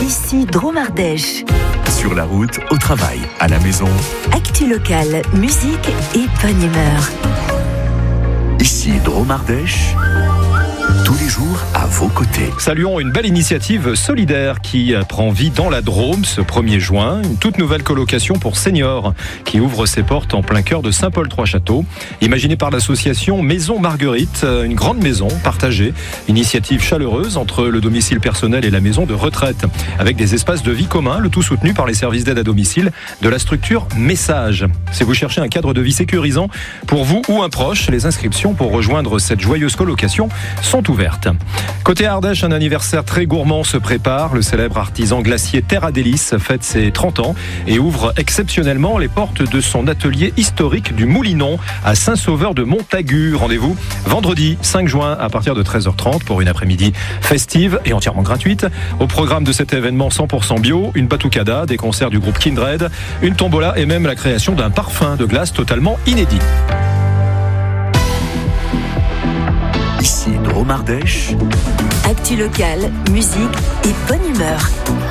Ici Drôme Ardèche. Sur la route, au travail, à la maison. Actu locale, musique et bonne humeur. Ici Drôme Ardèche. Tous les jours à vos côtés. Saluons une belle initiative solidaire qui prend vie dans la Drôme ce 1er juin. Une toute nouvelle colocation pour seniors qui ouvre ses portes en plein cœur de Saint-Paul-Trois-Châteaux. Imaginée par l'association Maison Marguerite, une grande maison partagée. Initiative chaleureuse entre le domicile personnel et la maison de retraite. Avec des espaces de vie communs, le tout soutenu par les services d'aide à domicile de la structure Message. Si vous cherchez un cadre de vie sécurisant pour vous ou un proche, les inscriptions pour rejoindre cette joyeuse colocation sont ouvertes. Côté Ardèche, un anniversaire très gourmand se prépare. Le célèbre artisan glacier Terra Délice fête ses 30 ans et ouvre exceptionnellement les portes de son atelier historique du Moulinon à Saint-Sauveur de Montagu. Rendez-vous vendredi 5 juin à partir de 13h30 pour une après-midi festive et entièrement gratuite. Au programme de cet événement 100% bio, une batucada, des concerts du groupe Kindred, une tombola et même la création d'un parfum de glace totalement inédit. Ici Drôme Ardèche. Actu locale, musique et bonne humeur.